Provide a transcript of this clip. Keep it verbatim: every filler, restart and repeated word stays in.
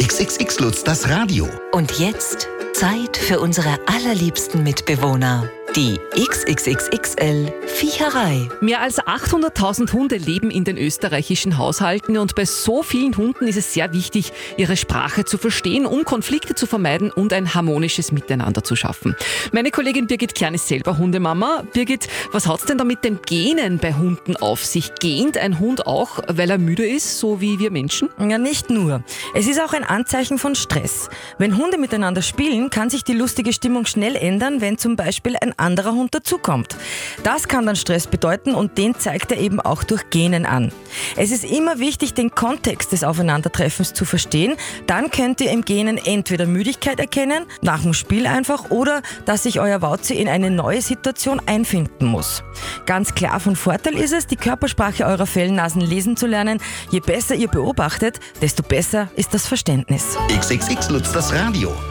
X X X Lutz, das Radio. Und jetzt Zeit für unsere allerliebsten Mitbewohner. Die X X X X L Viecherei. Mehr als achthunderttausend Hunde leben in den österreichischen Haushalten und bei so vielen Hunden ist es sehr wichtig, ihre Sprache zu verstehen, um Konflikte zu vermeiden und ein harmonisches Miteinander zu schaffen. Meine Kollegin Birgit Kern ist selber Hundemama. Birgit, was hat's denn da mit dem Gähnen bei Hunden auf sich? Gähnt ein Hund auch, weil er müde ist, so wie wir Menschen? Ja, nicht nur. Es ist auch ein Anzeichen von Stress. Wenn Hunde miteinander spielen, kann sich die lustige Stimmung schnell ändern, wenn zum Beispiel ein anderer Hund dazukommt. Das kann dann Stress bedeuten und den zeigt er eben auch durch Gähnen an. Es ist immer wichtig, den Kontext des Aufeinandertreffens zu verstehen. Dann könnt ihr im Gähnen entweder Müdigkeit erkennen, nach dem Spiel einfach, oder dass sich euer Wauzi in eine neue Situation einfinden muss. Ganz klar von Vorteil ist es, die Körpersprache eurer Fellnasen lesen zu lernen. Je besser ihr beobachtet, desto besser ist das Verständnis. X X X Lutz, das Radio.